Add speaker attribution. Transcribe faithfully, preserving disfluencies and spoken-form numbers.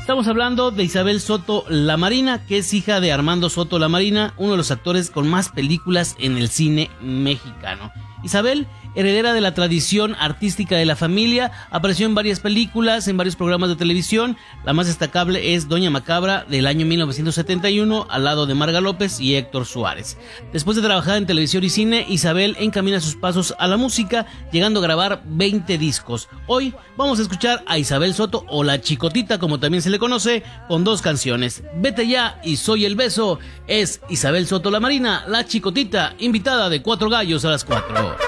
Speaker 1: Estamos hablando de Isabel Soto Lamarina, que es hija de Armando Soto Lamarina, uno de los actores con más películas en el cine mexicano. Isabel, heredera de la tradición artística de la familia, apareció en varias películas, en varios programas de televisión. La más destacable es Doña Macabra, del año mil novecientos setenta y uno, al lado de Marga López y Héctor Suárez. Después de trabajar en televisión y cine, Isabel encamina sus pasos a la música, llegando a grabar veinte discos. Hoy vamos a escuchar a Isabel Soto, o La Chicotita, como también se le conoce, con dos canciones: Vete Ya y Soy el Beso. Es Isabel Soto Lamarina, La Chicotita, invitada de Cuatro Gallos a las cuatro.